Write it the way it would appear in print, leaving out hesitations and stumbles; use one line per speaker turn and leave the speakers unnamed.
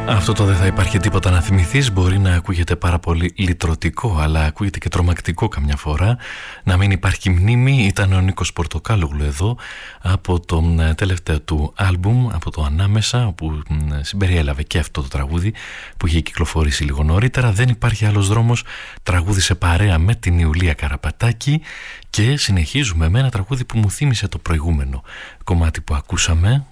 Αυτό το «δεν θα υπάρχει τίποτα να θυμηθείς» μπορεί να ακούγεται πάρα πολύ λυτρωτικό, αλλά ακούγεται και τρομακτικό καμιά φορά. Να μην υπάρχει μνήμη. Ήταν ο Νίκος Πορτοκάλογλου εδώ από το τελευταίο του άλμπουμ, από το Ανάμεσα, όπου συμπεριέλαβε και αυτό το τραγούδι που είχε κυκλοφορήσει λίγο νωρίτερα. «Δεν υπάρχει άλλος δρόμος», τραγούδισε παρέα με την Ιουλία Καραπατάκη. Και συνεχίζουμε με ένα τραγούδι που μου θύμισε το προηγούμενο κομμάτι που ακούσαμε,